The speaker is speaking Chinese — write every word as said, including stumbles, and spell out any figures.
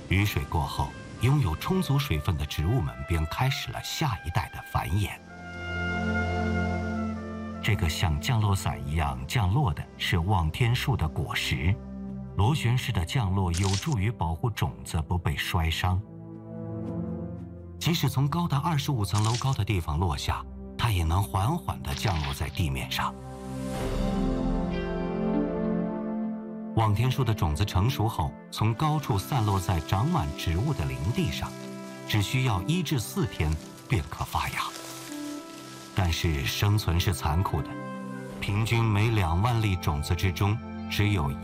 雨水过后，拥有充足水分的植物们便开始了下一代的繁衍。这个像降落伞一样降落的是望天树的果实，螺旋式的降落有助于保护种子不被摔伤。即使从高达二十五层楼高的地方落下，它也能缓缓地降落在地面上。望天树的种子成熟后，从高处散落在长满植物的林地上，只需要一至四天便可发芽。但是生存是残酷的，平均每两万粒种子之中，只有